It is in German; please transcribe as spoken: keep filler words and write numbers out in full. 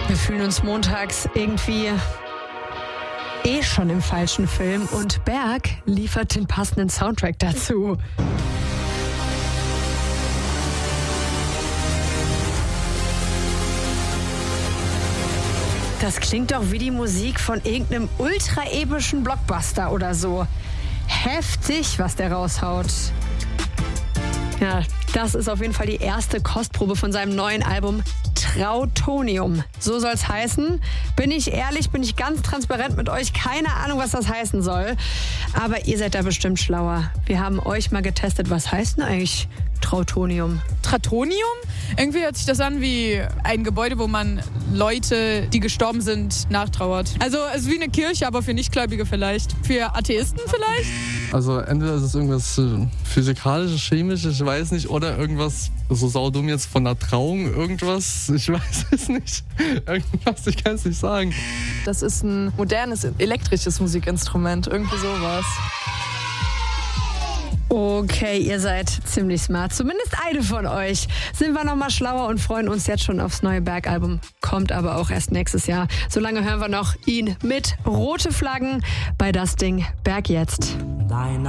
Wir fühlen uns montags irgendwie eh schon im falschen Film und Berg liefert den passenden Soundtrack dazu. Das klingt doch wie die Musik von irgendeinem ultra-epischen Blockbuster oder so. Heftig, was der raushaut. Ja, das ist auf jeden Fall die erste Kostprobe von seinem neuen Album Trautonium. So soll's heißen. Bin ich ehrlich, bin ich ganz transparent mit euch. Keine Ahnung, was das heißen soll. Aber ihr seid da bestimmt schlauer. Wir haben euch mal getestet. Was heißt denn eigentlich Trautonium? Trautonium? Irgendwie hört sich das an wie ein Gebäude, wo man Leute, die gestorben sind, nachtrauert. Also es ist wie eine Kirche, aber für Nichtgläubige vielleicht. Für Atheisten vielleicht? Also entweder ist es irgendwas physikalisches, chemisches, ich weiß nicht, oder irgendwas, so saudumm jetzt von einer Trauung, irgendwas, ich weiß es nicht. Irgendwas, ich kann es nicht sagen. Das ist ein modernes, elektrisches Musikinstrument, irgendwie sowas. Okay, ihr seid ziemlich smart. Zumindest eine von euch. Sind wir noch mal schlauer und freuen uns jetzt schon aufs neue Berg-Album. Kommt aber auch erst nächstes Jahr. Solange hören wir noch ihn mit Rote Flaggen bei Das Ding Berg jetzt. Dein